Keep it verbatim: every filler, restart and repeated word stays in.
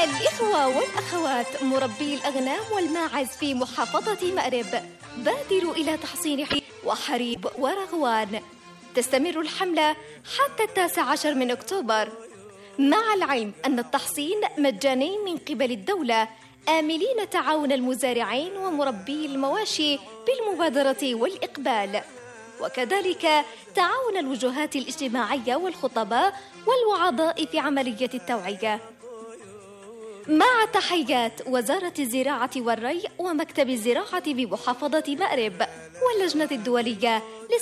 الإخوة والأخوات مربي الأغنام والماعز في محافظة مأرب، بادروا إلى تحصين وحريب ورغوان. تستمر الحملة حتى التاسع عشر من أكتوبر، مع العلم أن التحصين مجاني من قبل الدولة، آملين تعاون المزارعين ومربي المواشي بالمبادرة والإقبال، وكذلك تعاون الوجهات الاجتماعية والخطباء والوعظاء في عملية التوعية. مع تحيات وزارة الزراعة والري ومكتب الزراعة بمحافظة مأرب واللجنة الدولية